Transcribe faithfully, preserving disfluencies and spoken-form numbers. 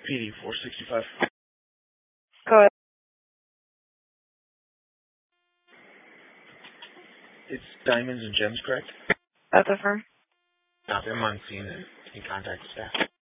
P D four sixty-five. Go ahead. It's Diamonds and Gems, correct? That's the firm. Not them on scene in contact with staff.